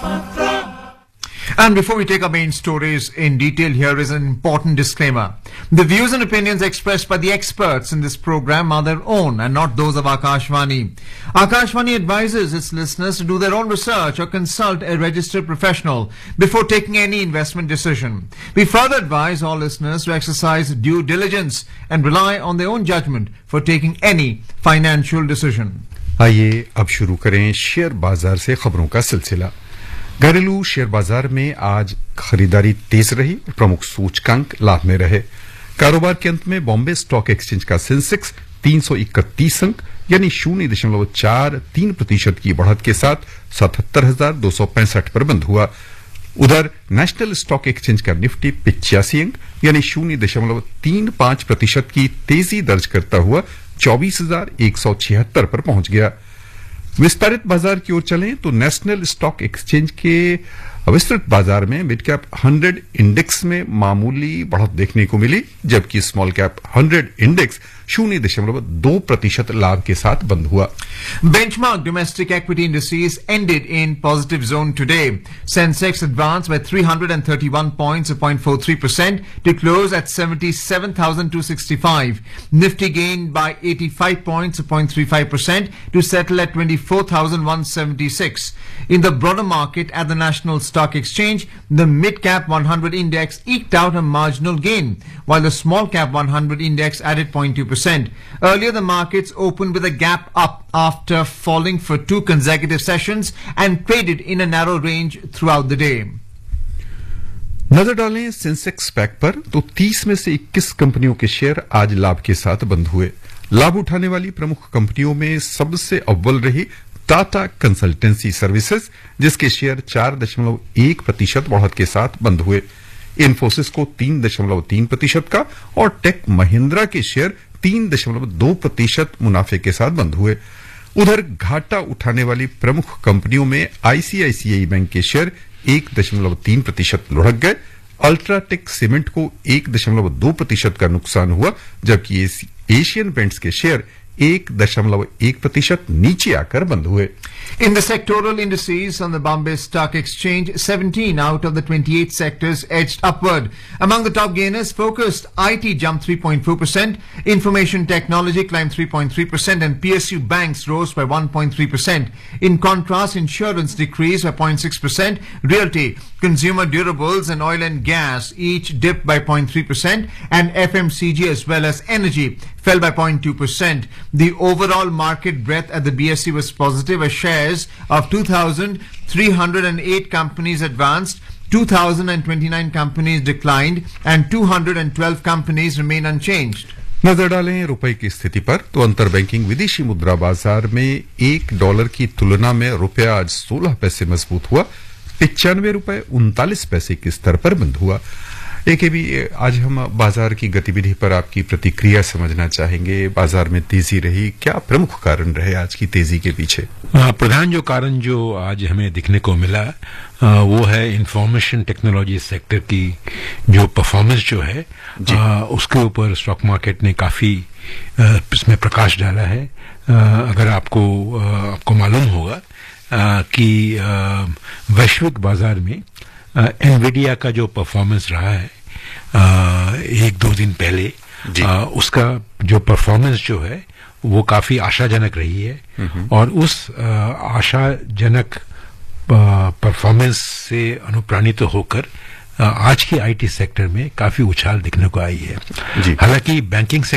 And before we take our main stories in detail, here is an important disclaimer. The views and opinions expressed by the experts in this program are their own and not those of Akashvani. Akashvani advises its listeners to do their own research or consult a registered professional before taking any investment decision. We further advise all listeners to exercise due diligence and rely on their own judgment for taking any financial decision. आइए अब शुरू करें share बाजार से खबरों का सिलसिला। घरेलू शेयर बाजार में आज खरीदारी तेज रही, प्रमुख सूचकांक लाभ में रहे। कारोबार के अंत में बॉम्बे स्टॉक एक्सचेंज का सेंसेक्स 331 अंक यानी 0.43% की बढ़त के साथ 77,265 पर बंद हुआ। उधर नेशनल स्टॉक एक्सचेंज का निफ्टी 85 अंक यानी 0.35% की तेजी दर्ज करता हुआ 24,176 पर पहुंच गया। विस्तारित बाजार की ओर चलें तो नेशनल स्टॉक एक्सचेंज के विस्तृत बाजार में मिड कैप 100 इंडेक्स में मामूली बढ़त देखने को मिली, जबकि स्मॉल कैप 100 इंडेक्स 0.2% लाभ के साथ बंद हुआ। Benchmark domestic equity indices ended in positive zone today. Sensex advanced by 331 points, 0.43% to close at 77,265. Nifty gained by 85 points, 0.35% to settle at 24,176. In the broader market at the National Stock Exchange, the mid-cap 100 index eked out a marginal gain, while the small-cap 100 index added 0.2%. Earlier, the markets opened with a gap up after falling for two consecutive sessions and traded in a narrow range throughout the day. नजर डालें Sensex pack पर तो 30 में से 21 कंपनियों के share आज लाभ के साथ बंद हुए। लाभ उठाने वाली प्रमुख कंपनियों में सबसे अव्वल रही टाटा कंसल्टेंसी सर्विसेज, जिसके शेयर 4.1% बढ़त के साथ बंद हुए। इन्फोसिस को 3.3% का और टेक महिंद्रा के शेयर 3.2% मुनाफे के साथ बंद हुए। उधर घाटा उठाने वाली प्रमुख कंपनियों में आईसीआईसीआई बैंक के शेयर 1.3% लुढ़क गए। अल्ट्राटेक सीमेंट को 1.2% का नुकसान हुआ, जबकि एशियन पेंट्स के शेयर 1.1% नीचे आकर बंद हुए। In the sectoral indices on the Bombay Stock Exchange, 17 out of the 28 sectors edged upward. Among the top gainers, focused IT jumped 3.4%, information technology climbed 3.3%, and PSU banks rose by 1.3%. In contrast, insurance decreased by 0.6%, realty, consumer durables, and oil and gas each dipped by 0.3%, and FMCG as well as energy fell by 0.2%. The overall market breadth at the BSE was positive as shares of 2,308 companies advanced, 2,029 companies declined, and 212 companies remain unchanged. नजर डालें रुपए की स्थिति पर तो अंतर banking विदेशी मुद्रा बाजार में $1 की तुलना में रुपया आज 16 पैसे मजबूत हुआ, 95 रुपए 39 पैसे के स्तर पर बंद हुआ। एक भी आज हम बाजार की गतिविधि पर आपकी प्रतिक्रिया समझना चाहेंगे। बाजार में तेजी रही, क्या प्रमुख कारण रहे आज की तेजी के पीछे? प्रधान जो कारण जो आज हमें दिखने को मिला वो है इंफॉर्मेशन टेक्नोलॉजी सेक्टर की जो परफॉर्मेंस जो है उसके ऊपर स्टॉक मार्केट ने काफी इसमें प्रकाश डाला है। अगर आपको मालूम होगा कि वैश्विक बाजार में एनवीडिया का जो परफॉर्मेंस रहा है 1-2 दिन पहले उसका जो परफॉर्मेंस जो है वो काफी आशाजनक रही है और उस आशाजनक परफॉर्मेंस से अनुप्राणित होकर आज की आईटी सेक्टर में काफी उछाल दिखने को आई है। हालांकि बैंकिंग